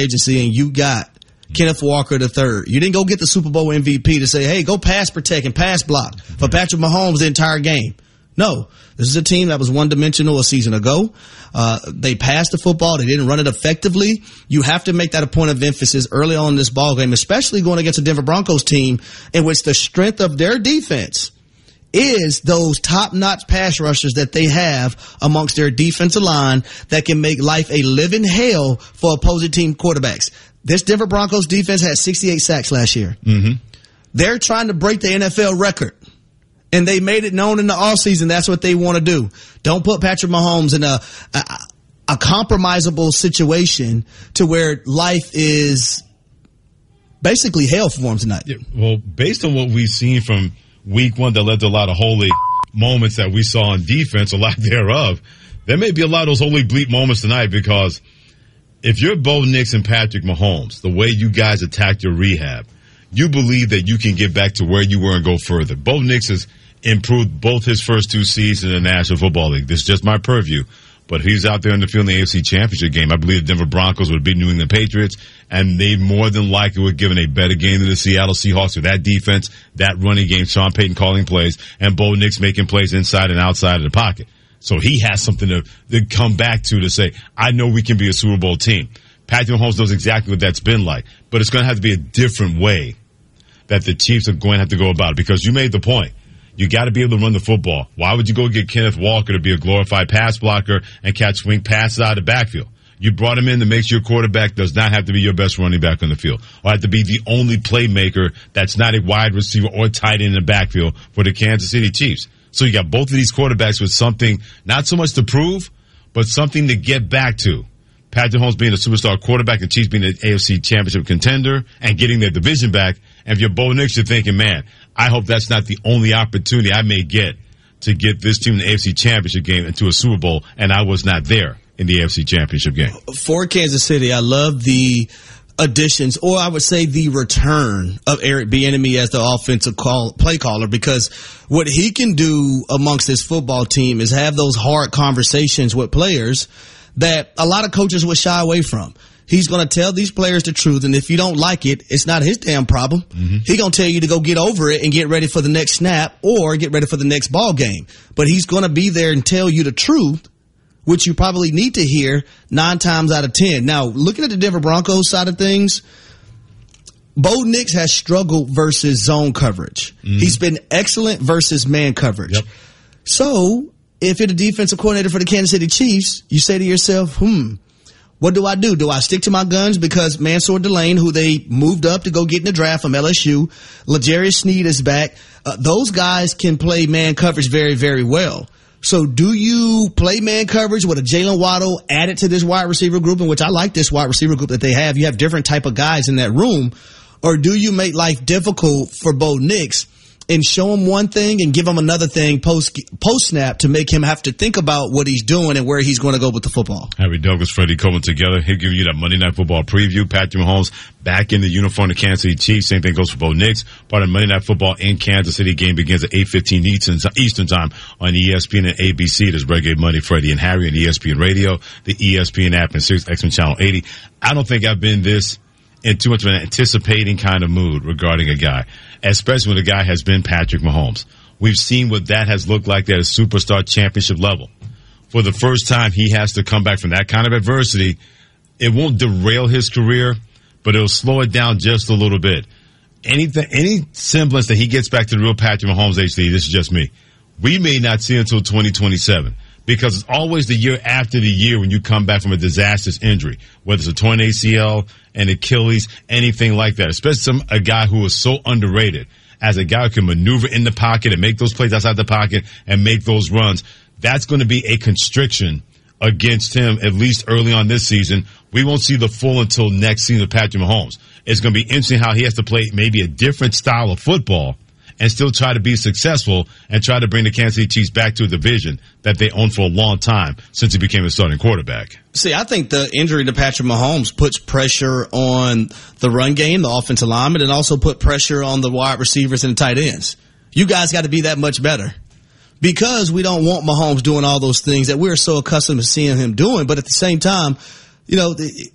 agency and you got Kenneth Walker III. You didn't go get the Super Bowl MVP to say, hey, go pass protect and pass block for Patrick Mahomes the entire game. No, this is a team that was one-dimensional a season ago. They passed the football. They didn't run it effectively. You have to make that a point of emphasis early on in this ball game, especially going against a Denver Broncos team in which the strength of their defense is those top-notch pass rushers that they have amongst their defensive line that can make life a living hell for opposing team quarterbacks. This Denver Broncos defense had 68 sacks last year. Mm-hmm. They're trying to break the NFL record. And they made it known in the offseason that's what they want to do. Don't put Patrick Mahomes in a compromisable situation to where life is basically hell for him tonight. Yeah, well, based on what we've seen from week one that led to a lot of holy moments that we saw on defense, a lack thereof, there may be a lot of those holy bleep moments tonight because if you're Bo Nix and Patrick Mahomes, the way you guys attacked your rehab, you believe that you can get back to where you were and go further. Bo Nix has improved both his first two seasons in the National Football League. This is just my purview. But he's out there in the field in the AFC Championship game. I believe the Denver Broncos would beat New England Patriots, and they more than likely would give a better game than the Seattle Seahawks with that defense, that running game, Sean Payton calling plays, and Bo Nix making plays inside and outside of the pocket. So he has something to come back to say, I know we can be a Super Bowl team. Patrick Mahomes knows exactly what that's been like, but it's going to have to be a different way that the Chiefs are going to have to go about it, because you made the point. You got to be able to run the football. Why would you go get Kenneth Walker to be a glorified pass blocker and catch swing passes out of the backfield? You brought him in to make sure your quarterback does not have to be your best running back on the field, or have to be the only playmaker that's not a wide receiver or tight end in the backfield for the Kansas City Chiefs. So you got both of these quarterbacks with something, not so much to prove, but something to get back to. Patrick Mahomes being a superstar quarterback and Chiefs being an AFC Championship contender and getting their division back. And if you're Bo Nix, you're thinking, man, I hope that's not the only opportunity I may get to get this team in the AFC Championship game into a Super Bowl, and I was not there in the AFC Championship game. For Kansas City, I love the additions, or I would say the return of Eric Bieniemy as the offensive play caller, because what he can do amongst this football team is have those hard conversations with players that a lot of coaches would shy away from. He's going to tell these players the truth, and if you don't like it, it's not his damn problem. Mm-hmm. He's going to tell you to go get over it and get ready for the next snap or get ready for the next ball game. But he's going to be there and tell you the truth, which you probably need to hear 9 times out of 10. Now, looking at the Denver Broncos side of things, Bo Nix has struggled versus zone coverage. Mm-hmm. He's been excellent versus man coverage. Yep. So if you're the defensive coordinator for the Kansas City Chiefs, you say to yourself, what do I do? Do I stick to my guns? Because Mansour Delane, who they moved up to go get in the draft from LSU, L'Jarius Sneed is back. Those guys can play man coverage very, very well. So do you play man coverage with a Jalen Waddle added to this wide receiver group, in which I like this wide receiver group that they have? You have different type of guys in that room. Or do you make life difficult for Bo Nix and show him one thing and give him another thing post-snap to make him have to think about what he's doing and where he's going to go with the football? Harry Douglas, Freddie Coleman together. He'll give you that Monday Night Football preview. Patrick Mahomes back in the uniform of the Kansas City Chiefs. Same thing goes for Bo Nix. Part of Monday Night Football in Kansas City. Game begins at 8:15 Eastern Time on ESPN and ABC. There's Reggae Money, Freddie and Harry on ESPN Radio, the ESPN app, and Sirius XM Channel 80. I don't think I've been this in too much of an anticipating kind of mood regarding a guy, especially when the guy has been Patrick Mahomes. We've seen what that has looked like at a superstar championship level. For the first time, he has to come back from that kind of adversity. It won't derail his career, but it'll slow it down just a little bit. Any semblance that he gets back to the real Patrick Mahomes, HD, this is just me, we may not see until 2027. Because it's always the year after the year when you come back from a disastrous injury, whether it's a torn ACL, an Achilles, anything like that. Especially a guy who is so underrated as a guy who can maneuver in the pocket and make those plays outside the pocket and make those runs. That's going to be a constriction against him, at least early on this season. We won't see the full until next season of Patrick Mahomes. It's going to be interesting how he has to play maybe a different style of football and still try to be successful and try to bring the Kansas City Chiefs back to a division that they owned for a long time since he became a starting quarterback. See, I think the injury to Patrick Mahomes puts pressure on the run game, the offensive lineman, and also put pressure on the wide receivers and the tight ends. You guys got to be that much better, because we don't want Mahomes doing all those things that we're so accustomed to seeing him doing. But at the same time,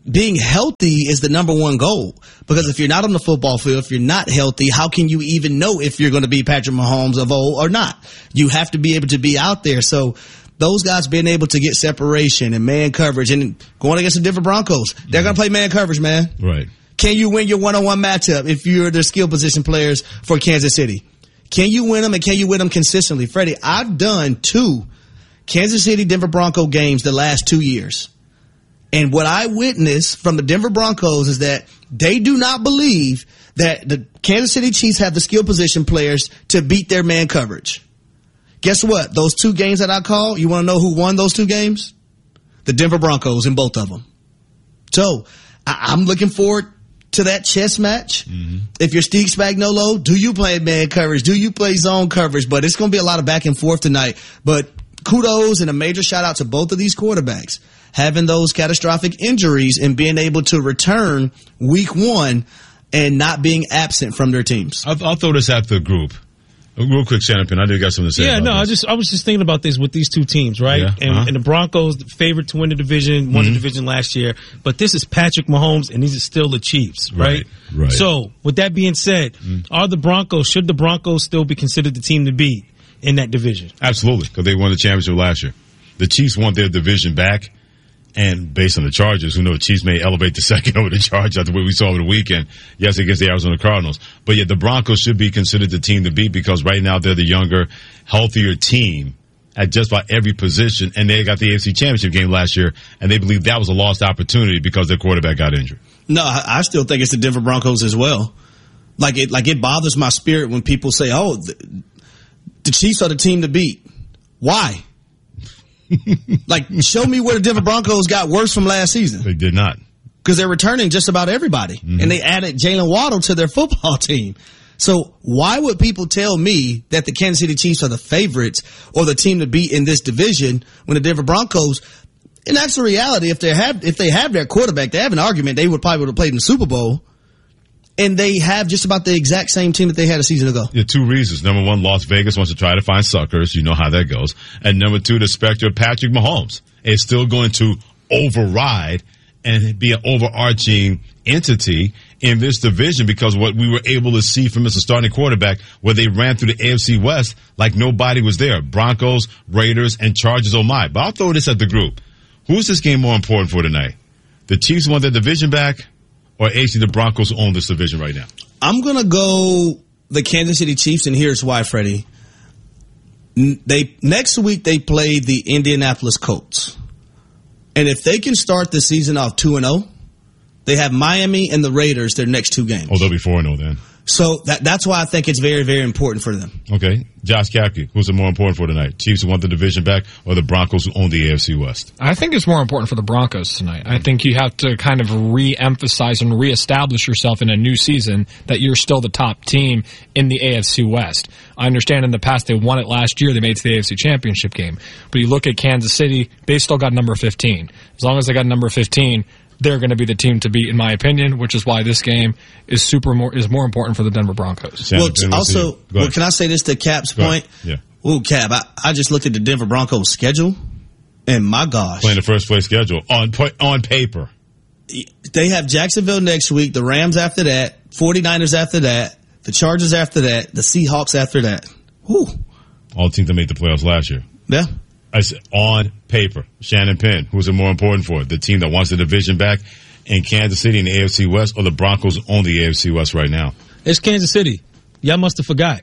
being healthy is the number one goal. Because if you're not on the football field, if you're not healthy, how can you even know if you're going to be Patrick Mahomes of old or not? You have to be able to be out there. So those guys being able to get separation and man coverage and going against the Denver Broncos, they're going to play man coverage, man. Right. Can you win your one-on-one matchup if you're the skill position players for Kansas City? Can you win them, and can you win them consistently? Freddie, I've done 2 Kansas City Denver Bronco games the last 2 years. And what I witnessed from the Denver Broncos is that they do not believe that the Kansas City Chiefs have the skill position players to beat their man coverage. Guess what? Those 2 games that I called, you want to know who won those 2 games? The Denver Broncos in both of them. So I'm looking forward to that chess match. Mm-hmm. If you're Steve Spagnuolo, do you play man coverage? Do you play zone coverage? But it's going to be a lot of back and forth tonight. But kudos and a major shout out to both of these quarterbacks having those catastrophic injuries and being able to return week 1 and not being absent from their teams. I'll throw this at the group. Real quick, Shannon Penn, I know you got something to say. Yeah, about this. I was just thinking about this with these 2 teams, right? Yeah, And the Broncos, the favorite to win the division, won the division last year. But this is Patrick Mahomes, and these are still the Chiefs, right? Right. So, with that being said, should the Broncos still be considered the team to beat in that division? Absolutely, because they won the championship last year. The Chiefs want their division back. And based on the Chargers, who know the Chiefs may elevate the second over the Chargers after what we saw over the weekend, yes, against the Arizona Cardinals. But yet the Broncos should be considered the team to beat because right now they're the younger, healthier team at just about every position. And they got the AFC Championship game last year, and they believe that was a lost opportunity because their quarterback got injured. No, I still think it's the Denver Broncos as well. Like it bothers my spirit when people say, oh, the Chiefs are the team to beat. Why? Like, show me where the Denver Broncos got worse from last season. They did not. Because they're returning just about everybody. Mm-hmm. And they added Jalen Waddle to their football team. So why would people tell me that the Kansas City Chiefs are the favorites or the team to beat in this division when the Denver Broncos, in actual reality, if they have their quarterback, they have an argument they would probably would have played in the Super Bowl. And they have just about the exact same team that they had a season ago. Yeah, 2 reasons. Number 1, Las Vegas wants to try to find suckers. You know how that goes. And number 2, the specter of Patrick Mahomes is still going to override and be an overarching entity in this division because what we were able to see from Mr. Starting Quarterback where they ran through the AFC West like nobody was there. Broncos, Raiders, and Chargers, oh my. But I'll throw this at the group. Who's this game more important for tonight? The Chiefs want their division back? Or actually the Broncos own this division right now? I'm going to go the Kansas City Chiefs, and here's why, Freddie. Next week, they play the Indianapolis Colts. And if they can start the season off 2-0, they have Miami and the Raiders their next 2 games. Oh, they'll be 4-0 then. So that's why I think it's very, very important for them. Okay. Josh Kapke, who's it more important for tonight? Chiefs who want the division back or the Broncos who own the AFC West? I think it's more important for the Broncos tonight. I think you have to kind of re-emphasize and reestablish yourself in a new season that you're still the top team in the AFC West. I understand in the past they won it last year. They made it to the AFC Championship game. But you look at Kansas City, they still got number 15. As long as they got number 15, they're going to be the team to beat, in my opinion, which is why this game is more important for the Denver Broncos. Well, also, can I say this to Cap's point? Yeah. Ooh, Cap, I just looked at the Denver Broncos schedule, and my gosh. Playing the first place schedule on paper. They have Jacksonville next week, the Rams after that, 49ers after that, the Chargers after that, the Seahawks after that. Whew. All the teams that made the playoffs last year. Yeah. I said, on paper, Shannon Penn, who's it more important for? The team that wants the division back in Kansas City in the AFC West or the Broncos own the AFC West right now? It's Kansas City. Y'all must have forgot.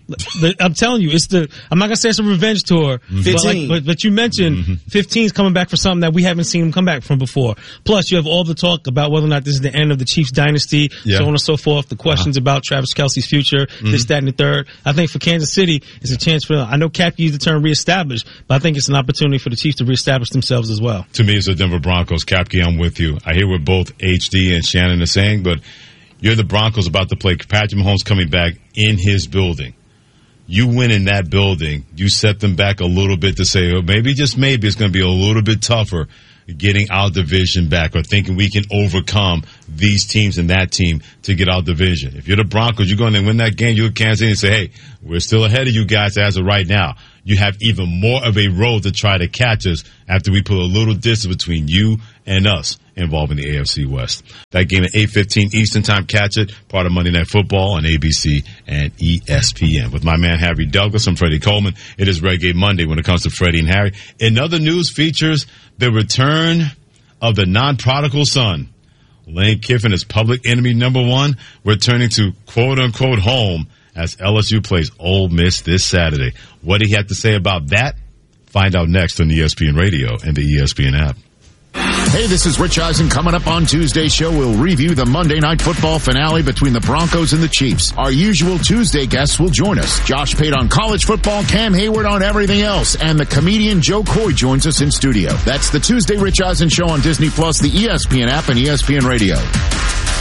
I'm telling you, I'm not going to say it's a revenge tour. 15. But you mentioned 15's coming back for something that we haven't seen him come back from before. Plus, you have all the talk about whether or not this is the end of the Chiefs dynasty, so on and so forth. The questions about Travis Kelce's future, this, that, and the third. I think for Kansas City, it's a chance for them. I know Cap used the term reestablish, but I think it's an opportunity for the Chiefs to reestablish themselves as well. To me, it's the Denver Broncos. Capke, I'm with you. I hear what both HD and Shannon are saying, but you're the Broncos about to play. Patrick Mahomes coming back in his building. You win in that building, you set them back a little bit to say, oh, maybe, just maybe, it's going to be a little bit tougher getting our division back or thinking we can overcome these teams and that team to get our division. If you're the Broncos, you're going to win that game, you're Kansas City and say, hey, we're still ahead of you guys as of right now. you have even more of a road to try to catch us after we put a little distance between you and us involving the AFC West. That game at 8:15 Eastern Time. Catch it. Part of Monday Night Football on ABC and ESPN. With my man Harry Douglas, I'm Freddie Coleman. It is Reggae Monday when it comes to Freddie and Harry. In other news features the return of the non-prodigal son. Lane Kiffin is public enemy number one, returning to quote-unquote home as LSU plays Ole Miss this Saturday. What did he have to say about that? Find out next on ESPN Radio and the ESPN app. Hey, this is Rich Eisen. Coming up on Tuesday's show, we'll review the Monday Night Football finale between the Broncos and the Chiefs. Our usual Tuesday guests will join us. Josh Pate on college football, Cam Hayward on everything else, and the comedian Joe Coy joins us in studio. That's the Tuesday Rich Eisen Show on Disney Plus, the ESPN app, and ESPN Radio.